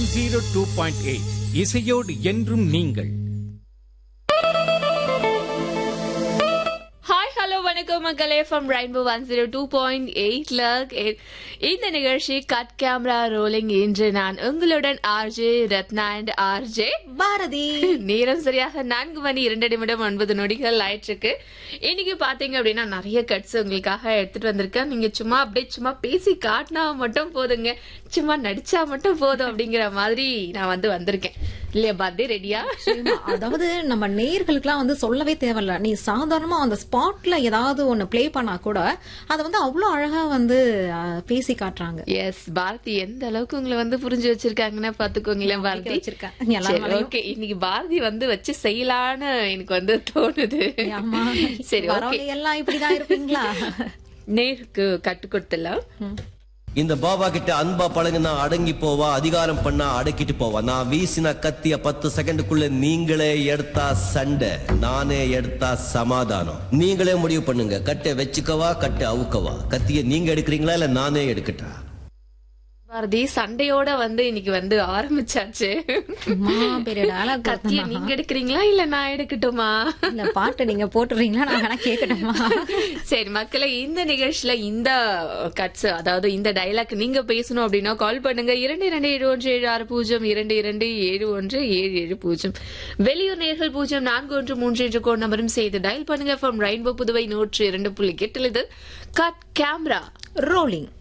102.8 இசையோடு என்றும் நீங்கள். ஹாய் ஹலோ வணக்கம் மக்களே ஃப்ரம் ரெயின்போ 102.8 இந்த நிகழ்ச்சி கட் கேமரா ரோலிங். இன்று நான் உங்களுடன் RJ Ratna and RJ Bharathi. நேரம் சரியாக 4:02 ஆயிட்டிருக்கு. இன்னைக்கு பாத்தீங்க அப்படின்னா நிறைய கட்ஸ் உங்களுக்காக எடுத்துட்டு வந்திருக்கேன். நீங்க சும்மா பேசி காட்டினா மட்டும் போதுங்க, சும்மா நடிச்சா மட்டும் போதும் அப்படிங்கிற மாதிரி நான் வந்திருக்கேன் இல்லையா பாரதி? ரெடியா? அதாவது நம்ம நேயர்களுக்கெல்லாம் சொல்லவே தேவையில்ல. நீ சாதாரணமா அந்த ஸ்பாட்ல ஏதாவது ஒண்ணு பிளே பண்ணா கூட அத அவ்வளவு அழகா பேசி காட்டுறாங்க. எஸ், பாரதி எந்த அளவுக்கு உங்களை புரிஞ்சு வச்சிருக்காங்கன்னு பாத்துக்கோங்களேன் பாரதி. ஓகே, இன்னைக்கு பாரதி வச்சு செய்யலான்னு எனக்கு தோணுது. சரி, எல்லாம் இப்படிதான் இருப்பீங்களா? நேருக்கு கட்டு கொடுத்துலாம். இந்த பாபா கிட்ட அன்பா பழகுனா அடங்கி போவா, அதிகாரம் பண்ணா அடக்கிட்டு போவா. நான் வீசின கத்திய 10 செகண்டுக்குள்ள நீங்களே எடுத்தா சண்டை, நானே எடுத்தா சமாதானம். நீங்களே முடிவு பண்ணுங்க, கட்டை வச்சுக்கவா கட்டை அவுக்கவா? கத்திய நீங்க எடுக்கிறீங்களா இல்ல நானே எடுக்கட்டா? பாரதி சண்டையோட இன்னைக்கு ஆரம்பிச்சாச்சு. கத்திய நீங்க எடுக்கிறீங்களா இல்ல நான் எடுக்கட்டுமா? இல்ல பாட்டு நீங்க போட்டுறீங்களா, நான் வேணா கேட்கட்டுமா? சரி மக்களே, இந்த நிகழ்ச்சியில இந்த கட்ஸ், அதாவது இந்த டைலாக் நீங்க பேசணும் அப்படின்னா கால் பண்ணுங்க 22217602 22717770. வெளியூர் நேர்கள் 0413 கோட் நம்பரும் செய்து டயல் பண்ணுங்க. ஃப்ரம் ரெயின்போ புதுவை 102.8 இது கட் கேமரா ரோலிங்.